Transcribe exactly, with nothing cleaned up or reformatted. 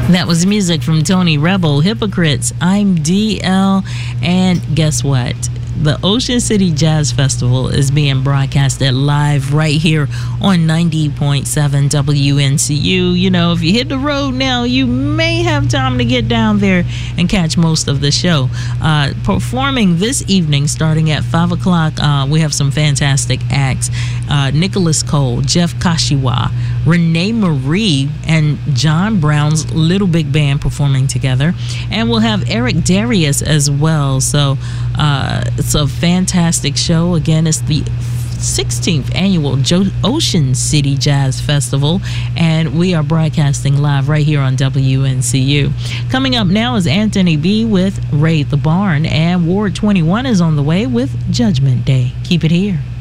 That was music from Tony Rebel, Hypocrites. I'm D L, and guess what? The Ocean City Jazz Festival is being broadcasted live right here on ninety point seven W N C U. You know, if you hit the road now, you may have time to get down there and catch most of the show. Uh, performing this evening, starting at five o'clock, uh, we have some fantastic acts. Uh, Nicholas Cole, Jeff Kashiwa, Renee Marie, and John Brown's Little Big Band performing together. And we'll have Eric Darius as well. So uh, it's a fantastic show. Again, it's the sixteenth annual jo- Ocean City Jazz Festival, and we are broadcasting live right here on W N C U. Coming up now is Anthony B with Raid the Barn, and Ward twenty-one is on the way with Judgment Day. Keep it here.